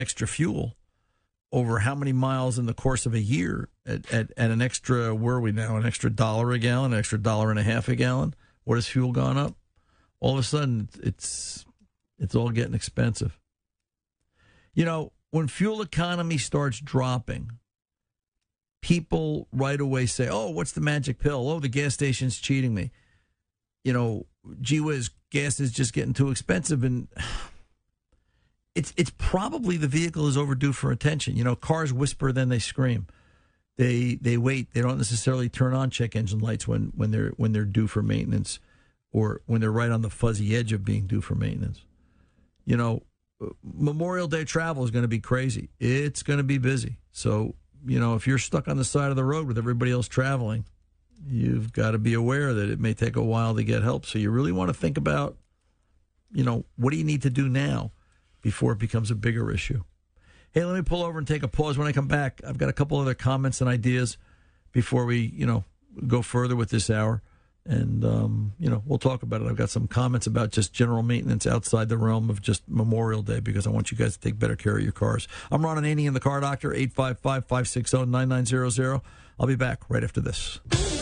extra fuel over how many miles in the course of a year at an extra, where are we now, an extra $1 a gallon, an extra $1.50 a gallon? What has fuel gone up? All of a sudden, it's all getting expensive. You know, when fuel economy starts dropping, people right away say, oh, what's the magic pill? Oh, the gas station's cheating me. You know, gee whiz, gas is just getting too expensive. And it's probably the vehicle is overdue for attention. You know, cars whisper, then they scream. They wait. They don't necessarily turn on check engine lights when they're due for maintenance, or when they're right on the fuzzy edge of being due for maintenance. You know, Memorial Day travel is going to be crazy. It's going to be busy. So, you know, if you're stuck on the side of the road with everybody else traveling, you've got to be aware that it may take a while to get help. So you really want to think about, you know, what do you need to do now before it becomes a bigger issue? Hey, let me pull over and take a pause. When I come back, I've got a couple other comments and ideas before we, you know, go further with this hour. And, you know, we'll talk about it. I've got some comments about just general maintenance outside the realm of just Memorial Day, because I want you guys to take better care of your cars. I'm Ron Ananian, the Car Doctor, 855-560-9900. I'll be back right after this.